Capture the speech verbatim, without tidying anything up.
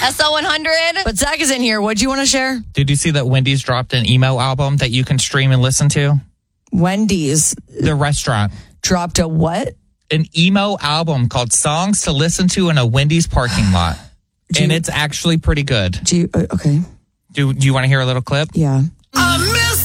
S L one hundred. But Zach is in here. What do you want to share? Did you see that Wendy's dropped an emo album that you can stream and listen to? Wendy's. The restaurant. Dropped a what? An emo album called Songs to Listen to in a Wendy's Parking Lot. Do and you, it's actually pretty good. Do you, uh, okay. Do, do you want to hear a little clip? Yeah. I'm